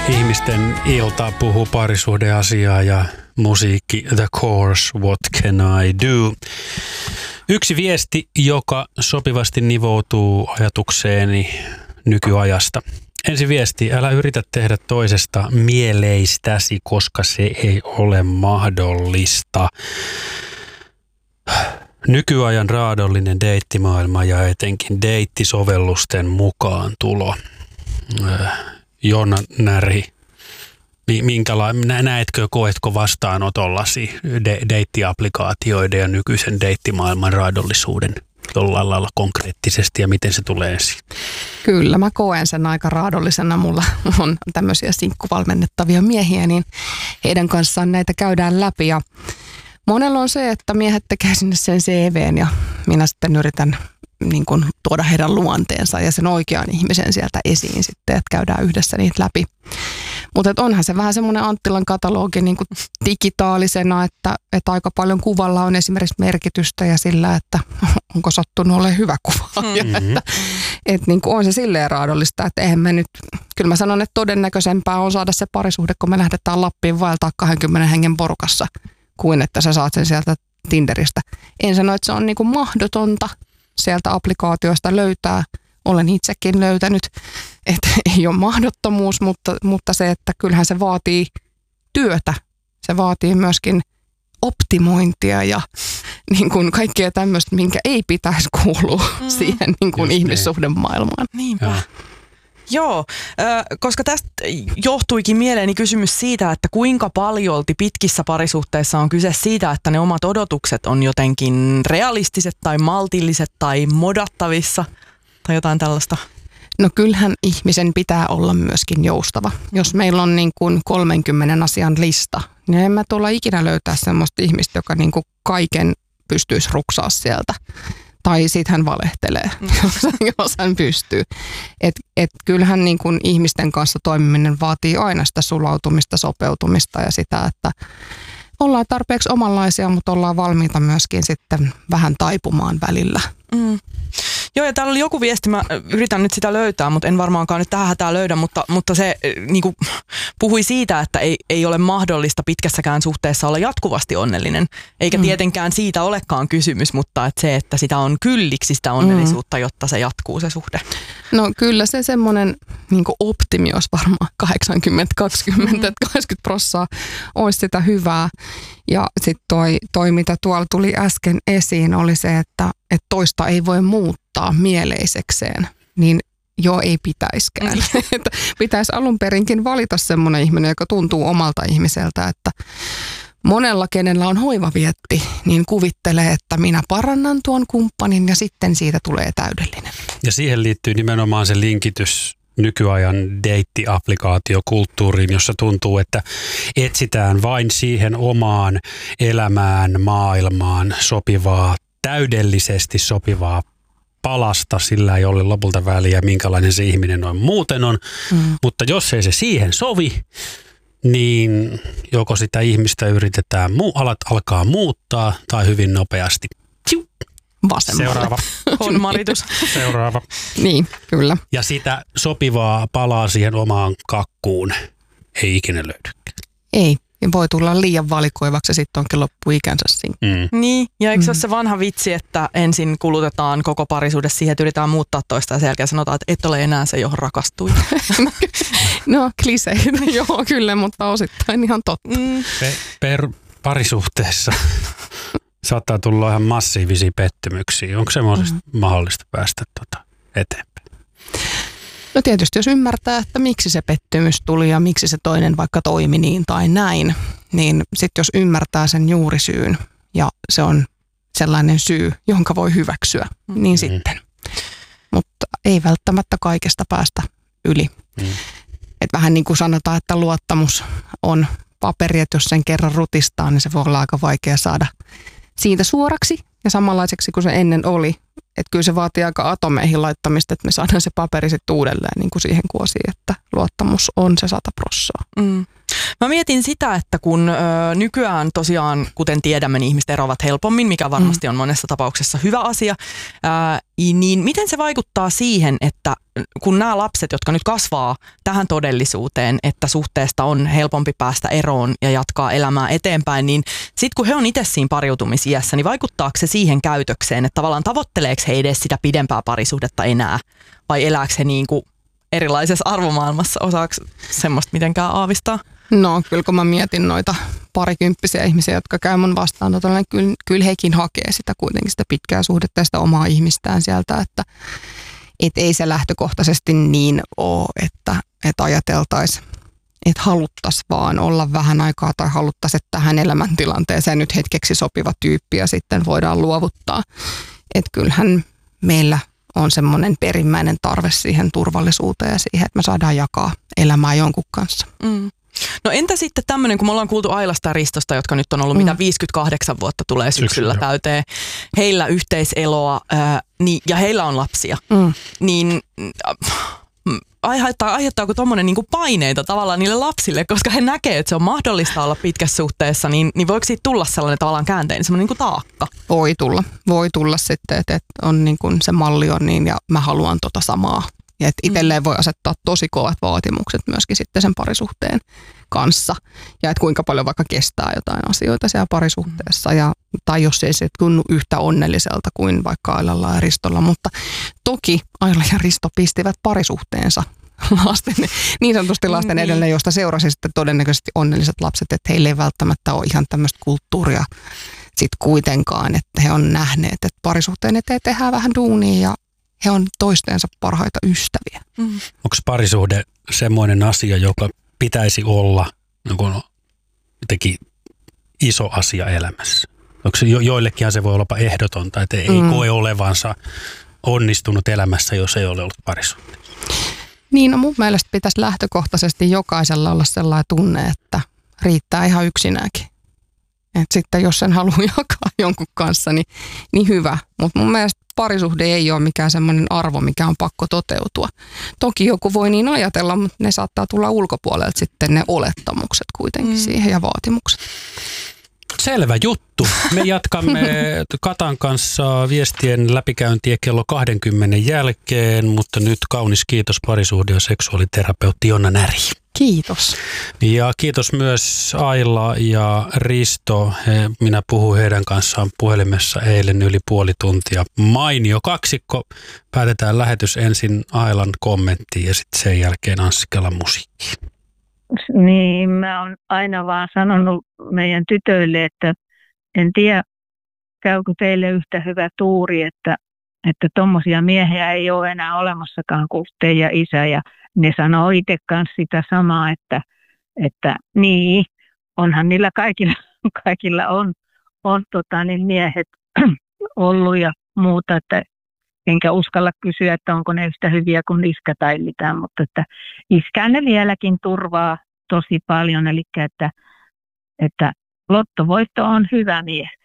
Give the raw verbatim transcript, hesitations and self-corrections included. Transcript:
Ihmisten ilta puhuu parisuhdeasiaa ja musiikki The Course, What Can I Do? Yksi viesti, joka sopivasti nivoutuu ajatukseeni nykyajasta. Ensi viesti, älä yritä tehdä toisesta mieleistäsi, koska se ei ole mahdollista. Nykyajan raadollinen deittimaailma ja etenkin deittisovellusten mukaan tulo. Jonna Närhi, minkälainen, näetkö, koetko vastaanotollasi de- deittiaplikaatioiden ja nykyisen deittimaailman raadollisuuden jollain lailla konkreettisesti ja miten se tulee esiin? Kyllä, mä koen sen aika raadollisena. Mulla on tämmöisiä sinkkuvalmennettavia miehiä, niin heidän kanssaan näitä käydään läpi. Ja monella on se, että miehet tekee sinne sen C V:n ja minä sitten yritän niin kuin tuoda heidän luonteensa ja sen oikean ihmisen sieltä esiin sitten, että käydään yhdessä niitä läpi. Mutta onhan se vähän semmoinen Anttilan katalogi niin kuin digitaalisena, että, että aika paljon kuvalla on esimerkiksi merkitystä ja sillä, että onko sattunut olemaan hyvä kuva. Mm-hmm. että että niin kuin on se silleen raadollista, että eihän me nyt, kyllä mä sanon, että todennäköisempää on saada se parisuhde, kun me lähdetään Lappiin vaeltaa kaksikymmentä hengen porukassa, kuin että sä saat sen sieltä Tinderistä. En sano, että se on niin kuin mahdotonta sieltä applikaatioista löytää. Olen itsekin löytänyt, että ei ole mahdottomuus, mutta, mutta se, että kyllähän se vaatii työtä. Se vaatii myöskin optimointia ja niin kuin kaikkea tämmöistä, minkä ei pitäisi kuulua mm. siihen niin kuin ihmissuhdemaailmaan. Niinpä. Ja. Joo, koska tästä johtuikin mieleeni kysymys siitä, että kuinka paljolti pitkissä parisuhteissa on kyse siitä, että ne omat odotukset on jotenkin realistiset tai maltilliset tai modattavissa tai jotain tällaista. No kyllähän ihmisen pitää olla myöskin joustava. Jos meillä on niin kuin kolmenkymmenen asian lista, niin en mä tuolla ikinä löytää semmoista ihmistä, joka niin kuin kaiken pystyisi ruksaa sieltä. Tai sitten hän valehtelee, mm. jos hän pystyy. Et, et kyllähän niin kun ihmisten kanssa toimiminen vaatii aina sitä sulautumista, sopeutumista ja sitä, että ollaan tarpeeksi omanlaisia, mutta ollaan valmiita myöskin sitten vähän taipumaan välillä. Mm. Joo, ja täällä oli joku viesti, mä yritän nyt sitä löytää, mutta en varmaankaan nyt tähän hätään löydä, mutta, mutta se niin kuin puhui siitä, että ei, ei ole mahdollista pitkässäkään suhteessa olla jatkuvasti onnellinen, eikä mm. tietenkään siitä olekaan kysymys, mutta että se, että sitä on kylliksi sitä onnellisuutta, mm. jotta se jatkuu se suhde. No kyllä se semmoinen niin kuin optimi olisi varmaan kahdeksankymmentä kaksikymmentä, mm. että kaksikymmentä prosenttia olisi sitä hyvää. Ja sitten toi, toi, mitä tuolla tuli äsken esiin, oli se, että, että toista ei voi muuttaa mieleisekseen, niin joo, ei pitäiskään. Mm. Että pitäisi alun perinkin valita semmoinen ihminen, joka tuntuu omalta ihmiseltä, että monella, kenellä on hoivavietti, niin kuvittelee, että minä parannan tuon kumppanin ja sitten siitä tulee täydellinen. Ja siihen liittyy nimenomaan se linkitys nykyajan deittiapplikaatiokulttuuriin, jossa tuntuu, että etsitään vain siihen omaan elämään, maailmaan sopivaa, täydellisesti sopivaa palasta, sillä ei ole lopulta väliä, minkälainen se ihminen noin muuten on. Mm. Mutta jos ei se siihen sovi, niin joko sitä ihmistä yritetään muu, alat alkaa muuttaa tai hyvin nopeasti. Vasemmalle. Seuraava. On maritus. Seuraava. Niin, kyllä. Ja sitä sopivaa palaa siihen omaan kakkuun ei ikinä löydy. Ei. Ja voi tulla liian valikoivaksi ja sitten onkin loppuikänsä siinä. Mm. Niin, ja eikö se mm. ole se vanha vitsi, että ensin kulutetaan koko parisuhde siihen, että yritetään muuttaa toista ja sen jälkeen sanotaan, että et ole enää se, johon rakastui. No, kliseitä, joo kyllä, mutta osittain ihan totta. Mm. Pe- per parisuhteessa saattaa tulla ihan massiivisia pettymyksiä. Onko semmoisesta mm. mahdollista päästä tota eteenpäin? No tietysti jos ymmärtää, että miksi se pettymys tuli ja miksi se toinen vaikka toimi niin tai näin, niin sitten jos ymmärtää sen juurisyyn ja se on sellainen syy, jonka voi hyväksyä, mm. niin sitten. Mutta ei välttämättä kaikesta päästä yli. Mm. Et vähän niin kuin sanotaan, että luottamus on paperi, että jos sen kerran rutistaa, niin se voi olla aika vaikea saada siitä suoraksi ja samanlaiseksi kuin se ennen oli. Että kyllä se vaatii aika atomeihin laittamista, että me saadaan se paperi sitten uudelleen niin kuin siihen kuosiin, että luottamus on se sata prossaa. Mm. Mä mietin sitä, että kun ö, nykyään tosiaan, kuten tiedämme, niin ihmiset eroavat helpommin, mikä varmasti on monessa tapauksessa hyvä asia, ää, niin miten se vaikuttaa siihen, että kun nämä lapset, jotka nyt kasvaa tähän todellisuuteen, että suhteesta on helpompi päästä eroon ja jatkaa elämää eteenpäin, niin sitten kun he on itse siinä pariutumisiässä, niin vaikuttaako se siihen käytökseen, että tavallaan tavoitteleeko he edes sitä pidempää parisuhdetta enää, vai elääkö he niin kuin erilaisessa arvomaailmassa, osaako semmoista mitenkään aavistaa? No kyllä kun mä mietin noita parikymppisiä ihmisiä, jotka käy mun vastaanotolla, niin kyllä, kyllä hekin hakee sitä kuitenkin sitä pitkää suhdetta ja sitä omaa ihmistään sieltä, että et ei se lähtökohtaisesti niin ole, että, että ajateltaisiin, että haluttaisiin vaan olla vähän aikaa tai haluttaisiin, että tähän elämäntilanteeseen nyt hetkeksi sopiva tyyppi ja sitten voidaan luovuttaa. Että kyllähän meillä on semmoinen perimmäinen tarve siihen turvallisuuteen ja siihen, että me saadaan jakaa elämää jonkun kanssa. Mm. No entä sitten tämmöinen, kun me ollaan kuultu Ailasta ja Ristosta, jotka nyt on ollut mm. mitä viisikymmentäkahdeksan vuotta tulee syksyllä Syksy, täyteen, heillä yhteiseloa ää, niin, ja heillä on lapsia, mm. niin äh, aiheuttaa, aiheuttaako tuommoinen niinku paineita tavallaan niille lapsille, koska he näkee, että se on mahdollista olla pitkässä suhteessa, niin, niin voiko siitä tulla sellainen tavallaan käänteinen, semmoinen niinku taakka? Voi tulla, voi tulla sitten, että, että on niin kuin se malli on niin ja mä haluan tota samaa. Ja että itselleen voi asettaa tosi kovat vaatimukset myöskin sitten sen parisuhteen kanssa. Ja että kuinka paljon vaikka kestää jotain asioita siellä parisuhteessa. Ja, tai jos ei se tunnu yhtä onnelliselta kuin vaikka Ailalla ja Ristolla. Mutta toki Aila ja Risto pistivät parisuhteensa lasten, niin sanotusti lasten edelle, josta seurasi sitten todennäköisesti onnelliset lapset. Että heillä ei välttämättä ole ihan tämmöistä kulttuuria sitten kuitenkaan. Että he on nähneet, että parisuhteen eteen tehdään vähän duunia ja he on toistensa parhaita ystäviä. Mm. Onko parisuhde semmoinen asia, joka pitäisi olla niin jotenkin iso asia elämässä? Onko se jo, joillekinhan se voi olla ehdotonta, että ei mm. koe olevansa onnistunut elämässä, jos ei ole ollut parisuhteessa? Niin, no mun mielestä pitäisi lähtökohtaisesti jokaisella olla sellainen tunne, että riittää ihan yksinäänkin. Et sitten jos sen haluaa jakaa jonkun kanssa, niin, niin hyvä. Mutta mun mielestä parisuhde ei ole mikään semmoinen arvo, mikä on pakko toteutua. Toki joku voi niin ajatella, mutta ne saattaa tulla ulkopuolelta sitten ne olettamukset kuitenkin mm. siihen ja vaatimukset. Selvä juttu. Me jatkamme Katan kanssa viestien läpikäyntiä kello kaksikymmentä jälkeen, mutta nyt kaunis kiitos parisuhde- ja seksuaaliterapeutti Jonna Näri. Kiitos. Ja kiitos myös Aila ja Risto. He, minä puhuin heidän kanssaan puhelimessa eilen yli puoli tuntia. Mainio kaksikko. Päätetään lähetys ensin Ailan kommenttiin ja sitten sen jälkeen Anssi Kelan musiikkiin. Niin, mä oon aina vaan sanonut meidän tytöille, että en tiedä, käykö teille yhtä hyvä tuuri, että että tommosia miehiä ei ole enää olemassakaan kuin teidän isä. Ja ne sanoo itse kanssa sitä samaa, että, että niin, onhan niillä kaikilla, kaikilla on, on tota, niin miehet ollut ja muuta, että enkä uskalla kysyä, että onko ne yhtä hyviä kuin iskä tai mitään, mutta että iskään ne vieläkin turvaa tosi paljon, eli että, että lottovoitto on hyvä mies.